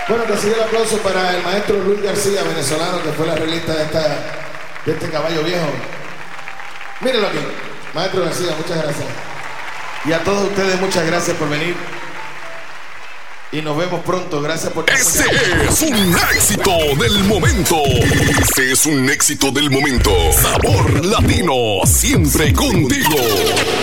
Bueno, que sigue el aplauso para el maestro Luis García, venezolano, que fue el arreglista de este caballo viejo. Mírenlo aquí, maestro García, muchas gracias. Y a todos ustedes, muchas gracias por venir. Y nos vemos pronto, gracias por... Ese es un éxito del momento. Ese es un éxito del momento. Sabor Latino, siempre contigo.